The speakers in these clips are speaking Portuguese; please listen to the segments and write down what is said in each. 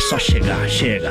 só chegar, chega.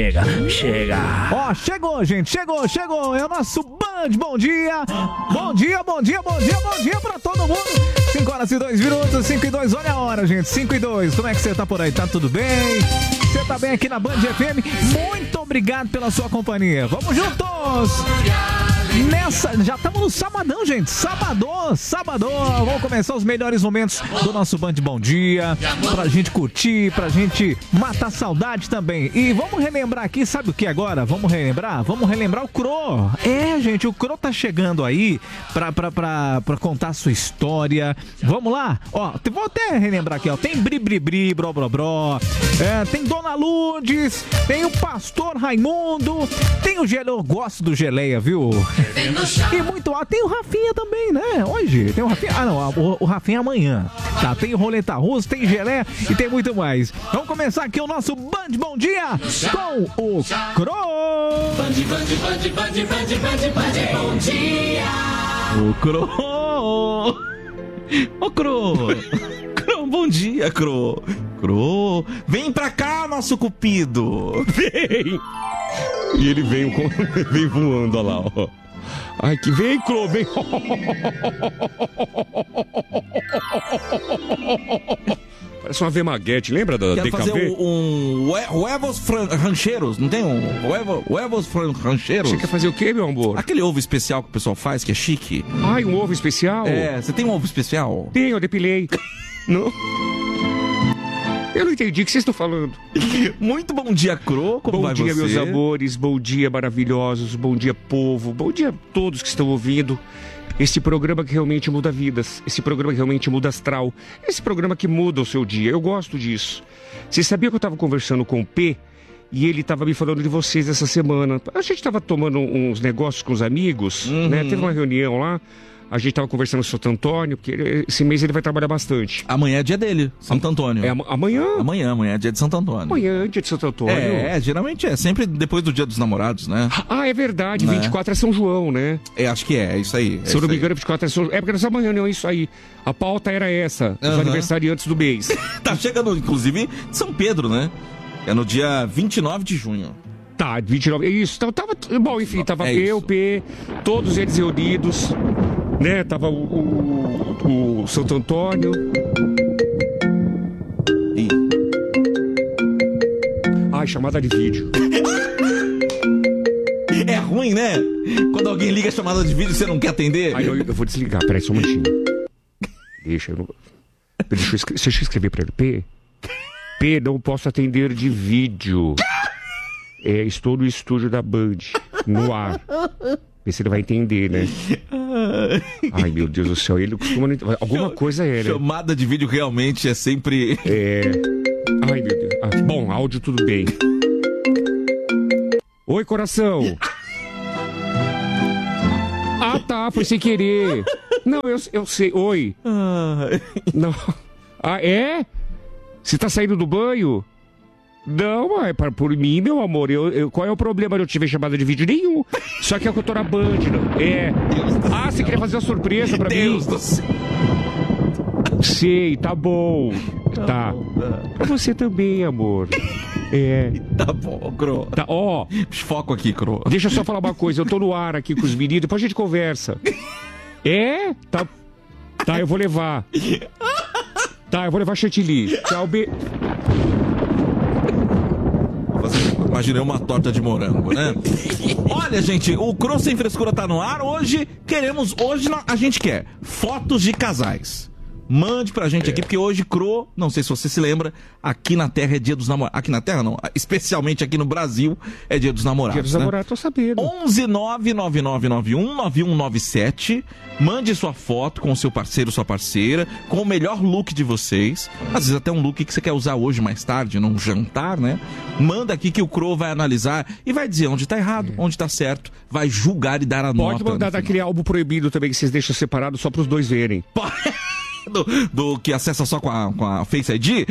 Ó, chegou, gente, chegou. É o nosso Band Bom Dia. Bom dia pra todo mundo. 5h02, 5h02, olha a hora, gente, 5h02. Como é que você tá por aí? Tá tudo bem? Você tá bem aqui na Band FM? Muito obrigado pela sua companhia. Vamos juntos! Já estamos no sabadão, gente. Sabadão. Vamos começar os melhores momentos do nosso Band Bom Dia. Pra gente curtir, pra gente matar saudade também. E vamos relembrar aqui, sabe o que agora? Vamos relembrar o Cro. É, gente, o Cro tá chegando aí pra contar a sua história. Vamos lá? Ó, vou até relembrar aqui, ó. Tem Bri, Bro, tem Dona Lourdes, tem o Pastor Raimundo, tem o Geleia, eu gosto do Geleia, viu? E muito, tem o Rafinha também, né? Hoje tem o Rafinha. Ah, não, o Rafinha amanhã. Tá, tem o Roleta Russa, tem Geleia e tem muito mais. Vamos começar aqui o nosso Band Bom Dia com o Cro. Band Bom Dia. O Cro. Ô, Cro. Cro, bom dia, Cro. Cro, vem pra cá, nosso cupido. Vem. E ele vem voando, olha lá, ó. Ai, que vem, Cro, vem. Parece uma Vemaguete, lembra da DKV? Quero fazer huevos rancheiros, não tem um huevos rancheiros? Você quer fazer o quê, meu amor? Aquele ovo especial que o pessoal faz, que é chique. Ai, um ovo especial? É, você tem um ovo especial? Tenho, eu depilei. Não? Eu não entendi o que vocês estão falando. Muito bom dia, Cro, como vai você? Bom dia, meus amores, bom dia, maravilhosos, bom dia, povo, bom dia a todos que estão ouvindo. Esse programa que realmente muda vidas, esse programa que realmente muda astral, esse programa que muda o seu dia, eu gosto disso. Você sabia que eu estava conversando com o P e ele estava me falando de vocês essa semana? A gente estava tomando uns negócios com os amigos, né? Teve uma reunião lá, a gente estava conversando com o Santo Antônio, porque esse mês ele vai trabalhar bastante. Amanhã é dia dele, Santo Antônio. É amanhã? Amanhã é dia de Santo Antônio. Amanhã é dia de Santo Antônio. Geralmente é sempre depois do dia dos namorados, né? Ah, é verdade, né? 24 é São João, né? Acho que é isso aí. Se eu não me engano, 24 é São João. É porque nessa manhã não é isso aí. A pauta era essa, os aniversariantes do mês. Tá chegando, inclusive, São Pedro, né? É no dia 29 de junho. Tá, 29, é isso. Então, bom, enfim, tava eu, P, todos eles reunidos, né? Tava o Santo Antônio. Ai, chamada de vídeo. É ruim, né? Quando alguém liga a chamada de vídeo, você não quer atender. Ai, eu vou desligar, peraí, só um momentinho. Deixa eu escrever pra ele. P, não posso atender de vídeo. Estou no estúdio da Band, no ar. Vê se ele vai entender, né? Ai, meu Deus do céu, ele costuma... Alguma coisa é, né? Chamada de vídeo realmente é sempre... Ai, meu Deus. Bom, áudio tudo bem. Oi, coração. Ah, tá, foi sem querer. Não, eu sei. Oi. Não. Ah, é? Você tá saindo do banho? Não, é por mim, meu amor. Qual é o problema de eu tiver chamada de vídeo? Nenhum. Só que é que eu tô na Band, não? Você queria fazer uma surpresa pra mim? Deus do céu. Sei, tá bom. Tá. Pra você também, amor. Tá bom, Cro. Tá, ó. Foco aqui, Cro. Deixa eu só falar uma coisa. Eu tô no ar aqui com os meninos. Depois a gente conversa. Tá. Tá, eu vou levar. Tá, eu vou levar chantilly. Tchau, Imaginei uma torta de morango, né? Olha, gente, o Cro Sem Frescura tá no ar. Hoje a gente quer fotos de casais. Mande pra gente aqui, porque hoje, Cro, não sei se você se lembra, aqui na Terra é dia dos namorados. Aqui na Terra não, especialmente aqui no Brasil é dia dos namorados. Dia dos namorados, tô sabendo. 11999919197. Mande sua foto com o seu parceiro, sua parceira, com o melhor look de vocês. Às vezes até um look que você quer usar hoje mais tarde, num jantar, né? Manda aqui que o Cro vai analisar e vai dizer onde tá errado, onde tá certo. Vai julgar e dar a nota. Pode mandar daquele álbum proibido também que vocês deixam separado só pros dois verem. Do que acessa só com a Face ID?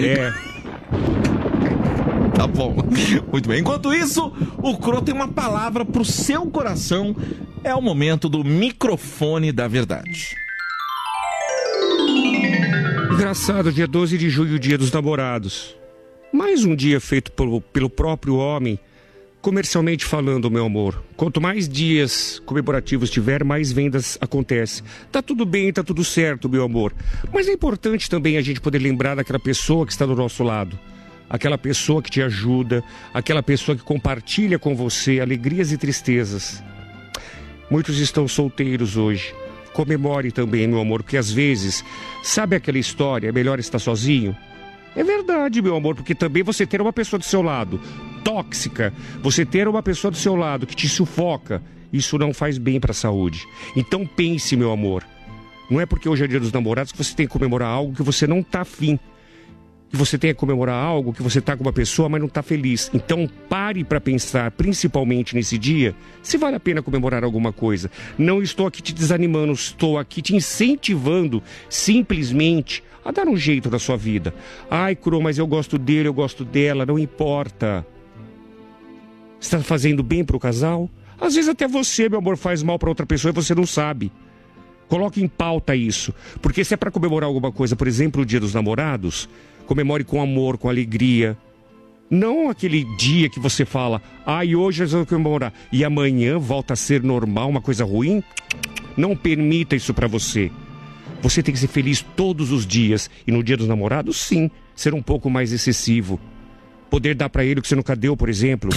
Tá bom. Muito bem. Enquanto isso, o Cro tem uma palavra pro seu coração. É o momento do microfone da verdade. Engraçado, dia 12 de junho, dia dos namorados. Mais um dia feito pelo próprio homem, comercialmente falando, meu amor. Quanto mais dias comemorativos tiver, mais vendas acontecem. Tá tudo bem, tá tudo certo, meu amor. Mas é importante também a gente poder lembrar daquela pessoa que está do nosso lado. Aquela pessoa que te ajuda, aquela pessoa que compartilha com você alegrias e tristezas. Muitos estão solteiros hoje. Comemore também, meu amor, porque às vezes, sabe aquela história, é melhor estar sozinho? É verdade, meu amor, porque também você ter uma pessoa do seu lado tóxica, você ter uma pessoa do seu lado que te sufoca, isso não faz bem para a saúde. Então pense, meu amor, não é porque hoje é dia dos namorados que você tem que comemorar algo que você não tá afim. Que você tenha que comemorar algo que você tá com uma pessoa, mas não tá feliz. Então pare para pensar, principalmente nesse dia, se vale a pena comemorar alguma coisa. Não estou aqui te desanimando, estou aqui te incentivando simplesmente a dar um jeito na sua vida. Ai, Cro, mas eu gosto dele, eu gosto dela, não importa. Está fazendo bem pro casal? Às vezes até você, meu amor, faz mal para outra pessoa e você não sabe. Coloque em pauta isso. Porque se é para comemorar alguma coisa, por exemplo, o Dia dos Namorados, comemore com amor, com alegria. Não aquele dia que você fala, ai, hoje nós vamos comemorar, e amanhã volta a ser normal, uma coisa ruim. Não permita isso para você. Você tem que ser feliz todos os dias. E no Dia dos Namorados, sim, ser um pouco mais excessivo. Poder dar para ele o que você nunca deu, por exemplo.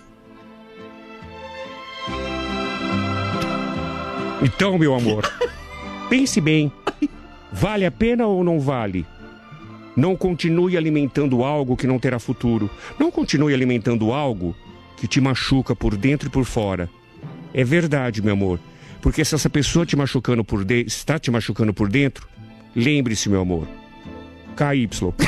Então, meu amor, pense bem. Vale a pena ou não vale? Não continue alimentando algo que não terá futuro. Não continue alimentando algo que te machuca por dentro e por fora. É verdade, meu amor. Porque se essa pessoa está te machucando por dentro, lembre-se, meu amor. KY.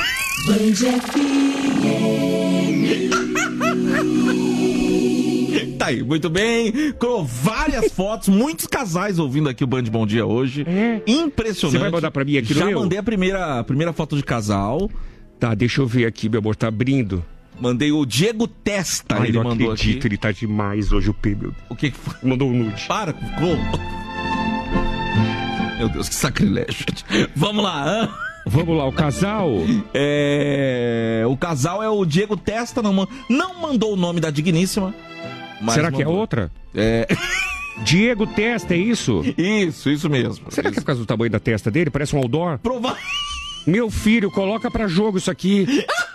Tá aí, muito bem. Com várias fotos, muitos casais ouvindo aqui o Band Bom Dia hoje. Impressionante. Você vai mandar pra mim aqui no Já meu? mandei a primeira foto de casal. Tá, deixa eu ver aqui, meu amor, tá abrindo. Mandei o Diego Testa, Ai, ele não mandou acredito, aqui. ele tá demais hoje, o P, meu. O que foi? Mandou um nude. Para, ficou. Meu Deus, que sacrilégio. Vamos lá, Vamos lá, o casal. O casal é o Diego Testa, não mandou o nome da digníssima. Mas será que é mandou. outra? Diego Testa, é isso? Isso mesmo. Será que é por causa do tamanho da testa dele? Parece um outdoor? Provável. Meu filho, coloca pra jogo isso aqui.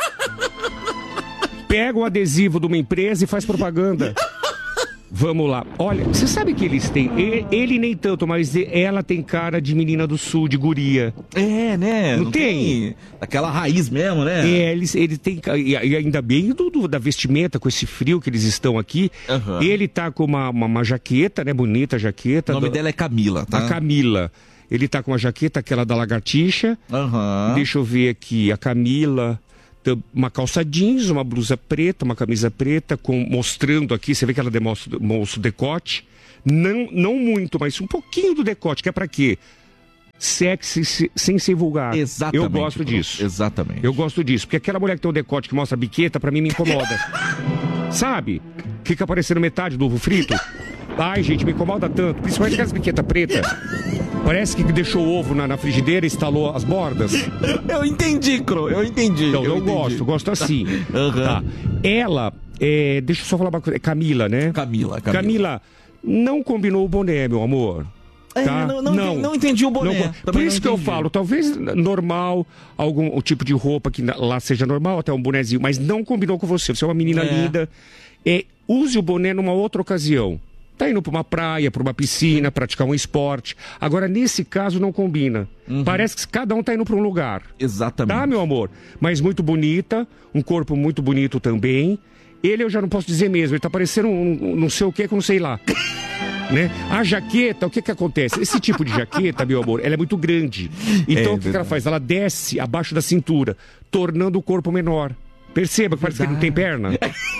Pega o adesivo de uma empresa e faz propaganda. Vamos lá. Olha, você sabe que eles têm... Ele nem tanto, mas ela tem cara de menina do sul, de guria. É, né? Não tem? Aquela raiz mesmo, né? Ele tem... E ainda bem da vestimenta, com esse frio que eles estão aqui. Uhum. Ele tá com uma jaqueta, né? Bonita jaqueta. O nome dela é Camila, tá? A Camila. Ele tá com uma jaqueta, aquela da lagartixa. Aham. Deixa eu ver aqui. A Camila... Uma calça jeans, uma blusa preta, uma camisa preta, mostrando aqui, você vê que ela demonstra o decote. Não muito, mas um pouquinho do decote, que é pra quê? Sexy sem ser vulgar. Exatamente. Eu gosto disso. Exatamente. Eu gosto disso, porque aquela mulher que tem um decote que mostra a biqueta, pra mim me incomoda. Sabe? Fica aparecendo metade do ovo frito. Ai, gente, me incomoda tanto. Principalmente aquelas biquetas pretas. Parece que deixou o ovo na frigideira e instalou as bordas. Eu entendi, Cro, eu entendi. Não, eu gosto assim. Uhum. Tá. Ela, deixa eu só falar uma coisa. Camila, né? Camila, não combinou o boné, meu amor. Tá? Não entendi o boné. Por isso que eu falo, talvez normal, algum tipo de roupa que lá seja normal, até um bonezinho, mas não combinou com você. Você é uma menina linda. Use o boné numa outra ocasião. Tá indo pra uma praia, pra uma piscina, praticar um esporte. Agora, nesse caso, não combina. Parece que cada um tá indo pra um lugar. Exatamente. Tá, meu amor? Mas muito bonita, um corpo muito bonito também. Ele eu já não posso dizer mesmo, ele tá parecendo um não sei o que, não sei lá. Né? A jaqueta, o que acontece? Esse tipo de jaqueta, meu amor, ela é muito grande. Então, o que ela faz? Ela desce abaixo da cintura, tornando o corpo menor. Perceba que parece que ele não tem perna.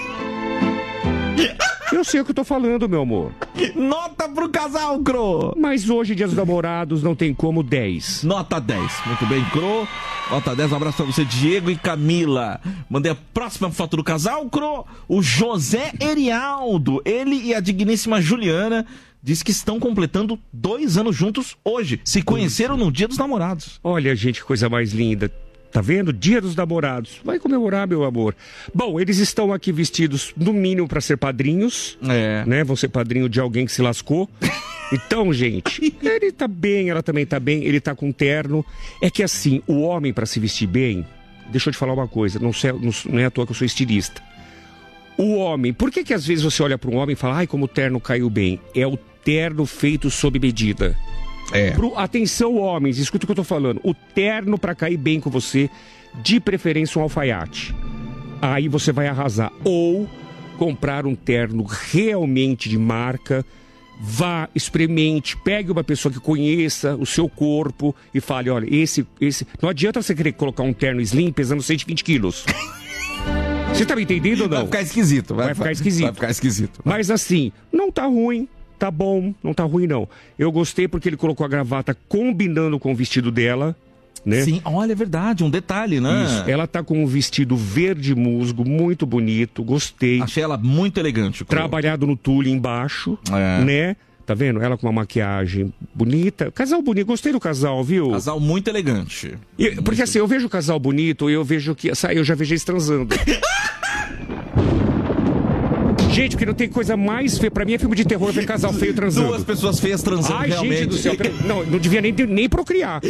Eu sei o que eu tô falando, meu amor. Nota pro casal, Cro. Mas hoje, Dia dos Namorados, não tem como 10. Nota 10. Muito bem, Cro. Nota 10, um abraço pra você, Diego e Camila. Mandei a próxima foto do casal, Cro. O José Erialdo. Ele e a digníssima Juliana diz que estão completando 2 anos juntos hoje. Se conheceram no Dia dos Namorados. Olha, gente, que coisa mais linda. Tá vendo? Dia dos Namorados. Vai comemorar, meu amor. Bom, eles estão aqui vestidos, no mínimo, para ser padrinhos. Né? Vão ser padrinho de alguém que se lascou. Então, gente, ele tá bem, ela também tá bem, ele tá com terno. É que assim, o homem, para se vestir bem... Deixa eu te falar uma coisa, não é à toa que eu sou estilista. O homem, por que às vezes você olha para um homem e fala, ai, como o terno caiu bem? É o terno feito sob medida. Atenção, homens, escuta o que eu tô falando. O terno para cair bem com você, de preferência um alfaiate. Aí você vai arrasar. Ou comprar um terno realmente de marca. Vá, experimente, pegue uma pessoa que conheça o seu corpo e fale, olha, esse... Não adianta você querer colocar um terno slim pesando 120 quilos. Você tá me entendendo ou não? Vai ficar esquisito. Vai ficar esquisito. Mas assim, não tá ruim. Tá bom, não tá ruim não. Eu gostei porque ele colocou a gravata combinando com o vestido dela, né? Sim, olha, é verdade, um detalhe, né? Isso. Ela tá com um vestido verde musgo, muito bonito, gostei. Achei ela muito elegante. Trabalhado no tule embaixo, né? Tá vendo? Ela com uma maquiagem bonita. Casal bonito, gostei do casal, viu? Casal muito elegante. Porque assim, eu vejo o casal bonito, eu vejo que... Eu já vejo eles transando. Gente, porque não tem coisa mais feia. Pra mim é filme de terror ver casal feio transando. Duas pessoas feias transando, ai, realmente. Gente do céu. Não devia nem procriar.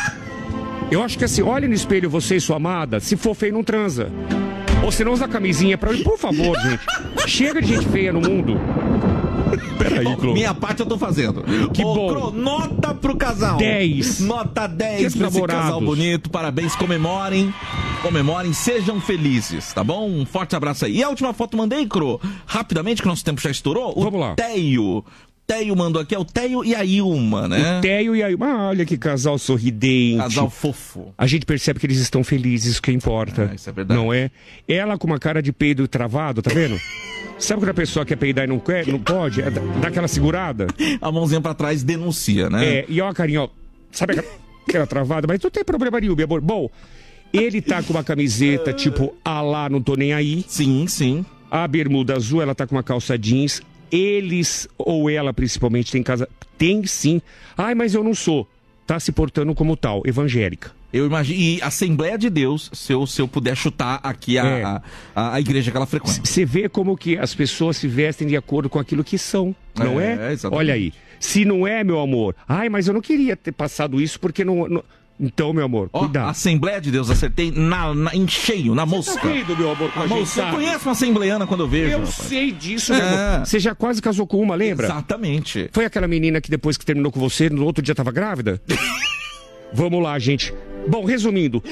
Eu acho que assim, olha no espelho você e sua amada. Se for feio, não transa. Ou se não usa camisinha pra... Por favor, gente. Chega de gente feia no mundo. Peraí, Clô. Minha parte eu tô fazendo. Que bom. Clô, nota pro casal. 10. Nota 10 pra esse casal bonito. Parabéns, comemorem, sejam felizes, tá bom? Um forte abraço aí. E a última foto mandei, Clô, rapidamente, que nosso tempo já estourou. Vamos lá. Teio mandou aqui, é o Teio e a Ilma, né? O Teio e a Ilma, olha que casal sorridente. Casal fofo. A gente percebe que eles estão felizes, isso que importa. Isso é verdade. Não é? Ela com uma cara de peido travado, tá vendo? Sabe quando a pessoa quer peidar e não quer, não pode? Dá aquela segurada. A mãozinha pra trás denuncia, né? E ó a carinha, ó. Sabe aquela travada? Mas não tem problema nenhum, meu amor. Bom, ele tá com uma camiseta tipo, lá, não tô nem aí. Sim, sim. A bermuda azul, ela tá com uma calça jeans. Eles, ou ela principalmente, tem casa... Tem sim. Ai, mas eu não sou. Tá se portando como tal, evangélica. Eu imagino. E Assembleia de Deus, se eu puder chutar aqui a igreja que ela frequenta. Você vê como que as pessoas se vestem de acordo com aquilo que são, não é? Exatamente. Olha aí. Se não é, meu amor, ai, mas eu não queria ter passado isso porque não... Então, meu amor, cuidado. Assembleia de Deus, acertei em cheio, na mosca. Tá vendo, meu amor, com a gente, eu conheço uma assembleiana quando eu vejo. Eu sei disso, meu amor. Você já quase casou com uma, lembra? Exatamente. Foi aquela menina que depois que terminou com você, no outro dia tava grávida? Vamos lá, gente. Bom, resumindo,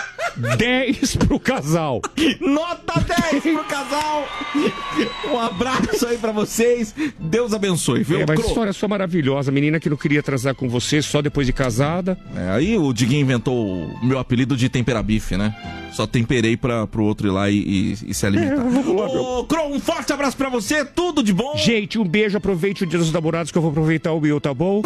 10 pro casal. Nota 10 pro casal. Um abraço aí pra vocês. Deus abençoe, viu? Mas a história é só maravilhosa. A menina que não queria transar com você só depois de casada. Aí o Diguinho inventou o meu apelido de temperabife, né? Só temperei pro outro ir lá e se alimentar. Ô, Cro, um forte abraço pra você. Tudo de bom. Gente, um beijo. Aproveite o Dia dos Namorados que eu vou aproveitar o meu, tá bom?